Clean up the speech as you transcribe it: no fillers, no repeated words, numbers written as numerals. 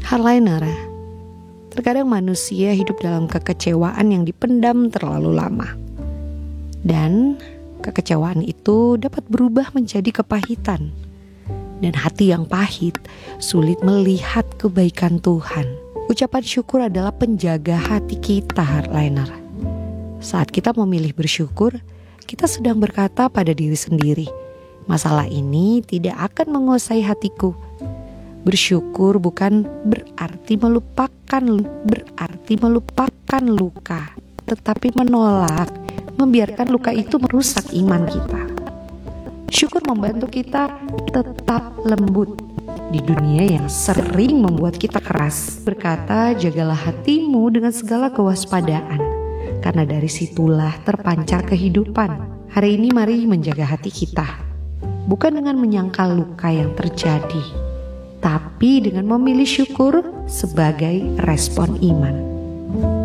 Hardliner, terkadang manusia hidup dalam kekecewaan yang dipendam terlalu lama. Dan kekecewaan itu dapat berubah menjadi kepahitan. Dan hati yang pahit sulit melihat kebaikan Tuhan. Ucapan syukur adalah penjaga hati kita, Hardliner. Saat kita memilih bersyukur, kita sedang berkata pada diri sendiri, masalah ini tidak akan menguasai hatiku. Bersyukur bukan berarti melupakan luka, tetapi menolak, membiarkan luka itu merusak iman kita. Syukur membantu kita tetap lembut di dunia yang sering membuat kita keras. Berkata, jagalah hatimu dengan segala kewaspadaan, karena dari situlah terpancar kehidupan. Hari ini mari menjaga hati kita, bukan dengan menyangkal luka yang terjadi, tapi dengan memilih syukur sebagai respon iman.